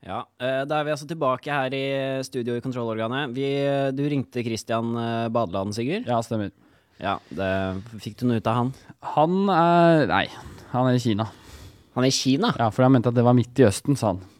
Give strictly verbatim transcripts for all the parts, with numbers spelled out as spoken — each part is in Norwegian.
Ja, eh, da er vi altså tilbake her i studio i kontrollorganet. Vi, du ringte Christian eh, Badeland, Sigurd. Ja, stemmer. Ja, det, fikk du noe ut av han? Han er... Nei, han er i Kina. Han er i Kina? Ja, for jeg mente at det var midt i Østen, sa han.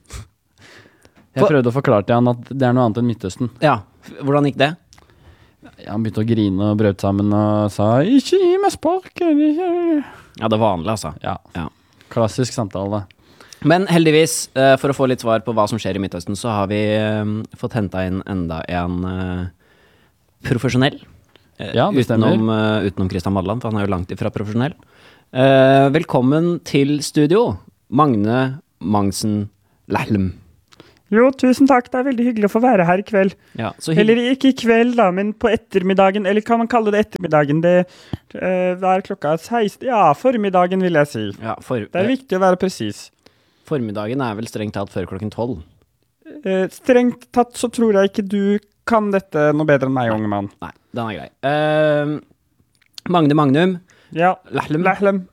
Jeg For- prøvde å forklare til han at det er noe annet enn Midtøsten. Ja, hvordan gikk det? Ja, han begynte å grine og brøt sammen og sa «Ikke gi meg sparken, ikke...» Ja, det er vanlig altså. Ja, Ja. klassisk samtale. Men heldigvis, eh, for å få litt svar på hva som skjer i Midtøsten, så har vi eh, fått hentet inn enda en eh, profesjonell. Eh, Ja, det stemmer. utenom, eh, utenom Christian Badeland, for han er jo langt ifra profesjonell. Eh, velkommen til studio, Magne Mangsen Lahlum. Jo, tusen takk. Det er veldig hyggelig å få være her i kveld. Ja, så hyggelig. Eller ikke i kveld, da, men på ettermiddagen. Eller kan man kalle det ettermiddagen? Det uh, er klokka seksten. Ja, formiddagen, vil jeg si. Ja, for, Det er eh, viktig å være presis. formiddagen er vel strengt tatt før klokken tolv. Uh, strengt tatt så tror jeg ikke du kan dette noe bedre enn meg, unge mann. Nei, den er grei. Eh, Magne Magnum Ja, Lahlum. Lahlum.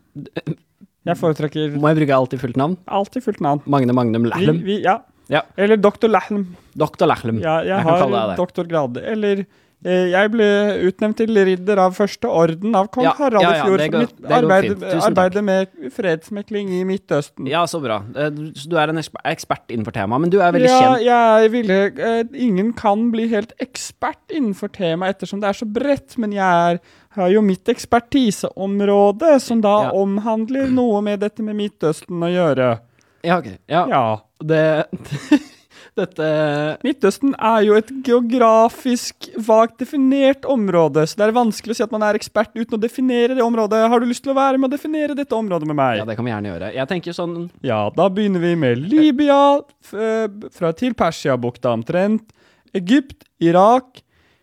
Jeg foretrekker Må jeg bruke alltid fullt navn? alltid fullt navn. Magne Magnum Vi, Lahlum. vi, ja. Ja. Eller doktor Lahlum. Doktor Lahlum. Ja, jeg, Jeg kan kalle har deg det. doktorgrad. Eller eh, jeg ble utnevnt til ridder av første orden av kong Ja, Harald ja, i ja, fjor det for går- mitt det går arbeid, fint. Tusen arbeidet med fredsmekling i Midtøsten. Ja, så bra. Eh, du- Så du er en eksper- ekspert innenfor temaet, men du er veldig Ja, kjent. jeg ville eh, Ingen kan bli helt ekspert innenfor temaet ettersom det er så bredt, men jeg er, har jo mitt ekspertiseområde, som da Ja. omhandler noe med dette med Midtøsten å gjøre. Ja, ok. Ja, Ja. det... Dette... Midtøsten er jo et geografisk vagt definert område, så det er vanskelig å si at man er ekspert uten å definere det området. Har du lyst til å være med å definere dette området med meg? Ja, det kan vi gjerne gjøre. Jeg tenker sånn... Ja, da begynner vi med Libya, f eh, fra til Persiabukta omtrent, Egypt, Irak,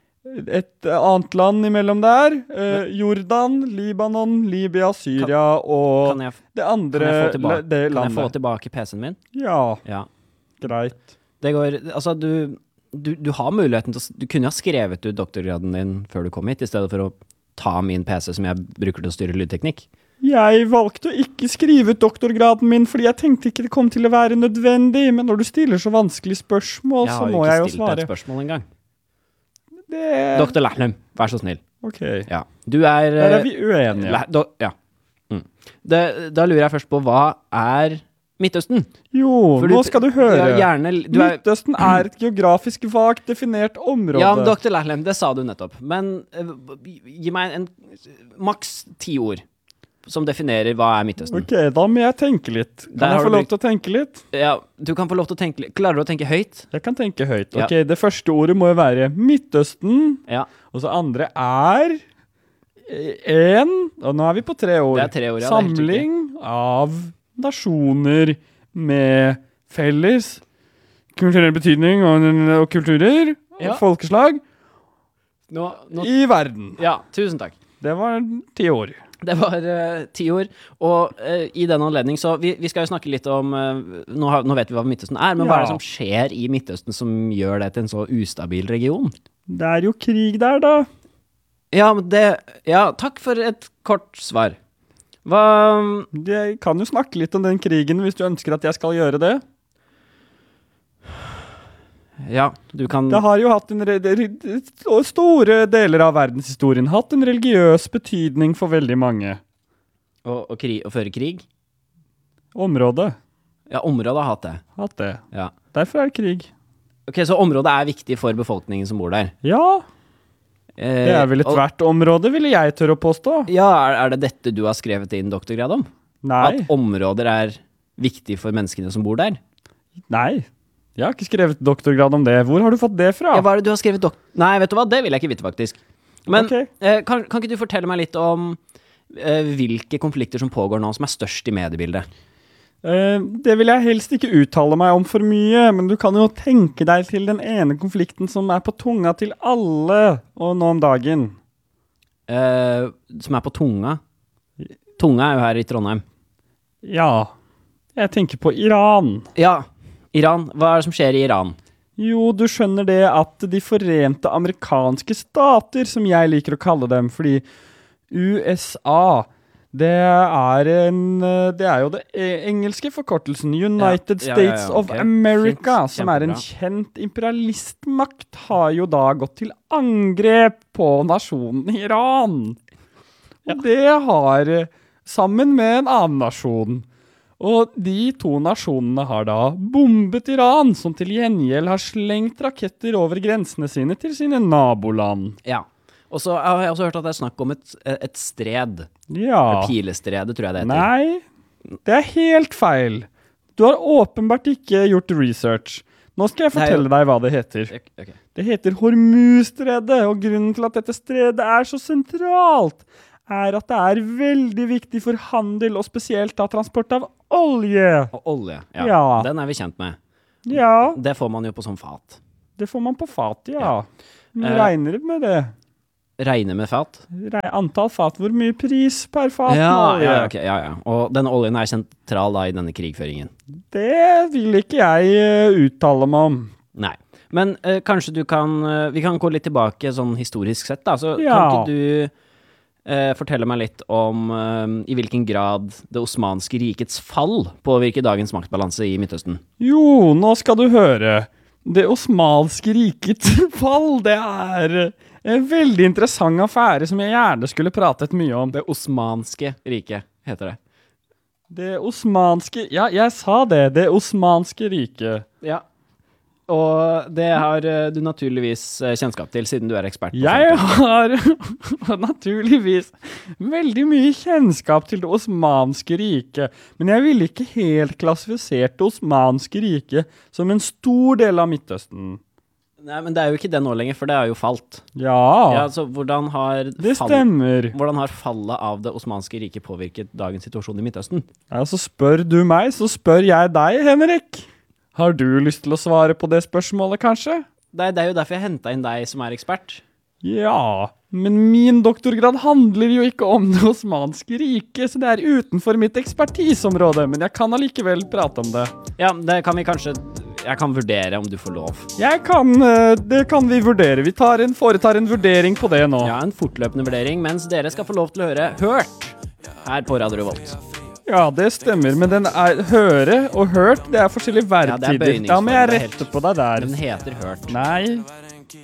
et eh, annet land imellom der, eh, Jordan, Libanon, Libya, Syria og Kan jeg, det kan andre jeg, få, tilbake, la- det kan jeg få landet. tilbake P C-en min? Ja, Ja. greit. Det går... Altså, du, du, du har muligheten til å... s- Du kunne ha skrevet ut doktorgraden din før du kom hit, i stedet for å ta min P C som jeg bruker til å styre lydteknikk. Jeg valgte å ikke skrive ut doktorgraden min, fordi jeg tenkte ikke det kom til å være nødvendig, men når du stiller så vanskelige spørsmål, Jeg så har må jo jeg ikke jo stilt deg et svare. spørsmål engang. Det... Doktor Lahlum, vær så snill. Ok, Ja. Du er... der eh, er vi uenige. La, do, ja. Mm. Det, da lurer jeg først på, hva er Midtøsten? Jo, For nå skal du høre. Ja, gjerne, du er, Midtøsten er et geografisk vagt definert område. ja, doktor Lahlum, det sa du nettopp. Men eh, gi meg en maks ti ord som definerer hva er Midtøsten. Ok, da må jeg tenke litt. Der Kan har jeg få du lov til å tenke litt? Ja, du kan få lov til å tenke litt. Klarer du å tenke høyt? Jeg kan tenke høyt. Ja. Ok, det første ordet må jo være Midtøsten, Ja, og så andre er en, og nå er vi på tre ord. det er tre ord. Ja, det er helt riktig. Samling av nasjoner med felles kulturell betydning og, og kulturer Ja. og folkeslag Nå, nå, i verden. ja, tusen takk. Det var ti ord. Det var eh, ti ord, og eh, i den anledning så, vi, vi skal jo snakke litt om, eh, nå, har, nå vet vi hva Midtøsten er, men hva er det Ja. som skjer i Midtøsten som gjør det til en så ustabil region? Det er jo krig der, da. Ja, men det, ja, takk for et kort svar. Hva, Jeg kan jo snakke litt om den krigen hvis du ønsker at jeg skal gjøre det. ja, du kan, Det har jo hatt en re re og store deler av verdenshistorien hatt en religiøs betydning for veldig mange. og, og, krig, og føre krig? Området Ja, området har hatt det. hatt det. Ja. Derfor er det krig. Ok, så området er viktig for befolkningen som bor der. Ja, Eh, det er vel og- ethvert område, ville jeg tørre å påstå. Ja, er, er det dette du har skrevet din doktorgrad om? Nei, At områder er viktig for menneskene som bor der? nei. Jeg har ikke skrevet doktorgrad om det. Hvor har du fått det fra? Ja, hva er det du har skrevet dok... Nei, vet du hva? Det vil jeg ikke vite, faktisk. Men Ok. eh, kan, kan ikke du fortelle meg litt om eh, hvilke konflikter som pågår nå, som er størst i mediebildet? Eh, det vil jeg helst ikke uttale meg om for mye, men du kan jo tenke deg til den ene konflikten som er på tunga til alle og nå om dagen. Eh, som er på tunga? Tunga er jo her i Trondheim. Ja, jeg tenker på Iran. Ja, Iran. Hva er det som skjer i Iran? Jo, du skjønner det at de forente amerikanske stater, som jeg liker å kalle dem, fordi U S A, Det er, en, eh, det er jo det e- engelske forkortelsen United Ja, ja, ja, States ja, of ok. America, Fint, som er en kjempebra. kjent imperialistmakt, har jo da gått til angrep på nasjonen Iran. Og det har, eh, sammen med en annen nasjon. Og de to nasjonene har da bombet Iran, som til gjengjeld har slengt raketter over grensene sine til sine naboland. Ja. Og så har jeg også hørt at det er snakk om et, et stred. Ja. Pilestredet, tror jeg det heter. Nei, det er helt feil. Du har åpenbart ikke gjort research. Nå skal jeg Nei, fortelle deg hva det heter. Ok, ok. Det heter Hormuzstredet, og grunnen til at dette stredet er så sentralt, er at det er veldig viktig for handel, og spesielt da transport av olje. Og olje, ja. Ja. Den er vi kjent med. Ja, Det får man jo på sånn fat. det får man på fat, ja. Ja. Vi Eh, regner med det. Regne med fat. Re- Antall fat, hvor mye pris per fat med Ja, olje? ja, ok, ja, ja. Og denne oljen er sentral da i denne krigføringen. Det vil ikke jeg eh, uttale meg om. Nei. Men eh, kanskje du kan eh, Vi kan gå litt tilbake sånn historisk sett, da. Så Ja. kan ikke du eh, fortelle meg litt om eh, i hvilken grad det osmanske rikets fall påvirker dagens maktbalanse i Midtøsten? Jo, nå skal du høre. Det osmanske rikets fall, det er en veldig interessant affære som jeg gjerne skulle pratet mye om. Det osmanske riket, heter det. Det osmanske... Ja, jeg sa det. Det osmanske riket. Ja. Og det har eh, du naturligvis eh, kjennskap til, siden du er ekspert på Jeg sånt. har naturligvis veldig mye kjennskap til det osmanske riket, men jeg ville ikke helt klassifisert det osmanske riket som en stor del av Midtøsten. Nei, men det er jo ikke det nå lenger, for det har jo falt. Ja, Ja, så hvordan har, det fall, stemmer. hvordan har fallet av det osmanske riket påvirket dagens situasjon i Midtøsten? Ja, så spør du meg, så spør jeg deg, Henrik. Har du lyst til å svare på det spørsmålet, kanskje? Det er, det er jo derfor jeg hentet inn deg som er ekspert. Ja, men min doktorgrad handler jo ikke om det osmanske riket, så det er utenfor mitt ekspertisområde, men jeg kan allikevel prate om det. Ja, det kan vi kanskje... Jeg kan vurdere om du får lov. Jeg kan, eh, det kan vi vurdere. Vi tar en, foretar en vurdering på det nå. Ja, en fortløpende vurdering, mens dere skal få lov til å høre Hørt her på Radio Revolt. Ja, det stemmer, men den er høre og hørt, det er forskjellige Ja, det er verdtider. bøyningsform, Da må jeg det er helt- rette på deg der. Den heter Hørt. Nei,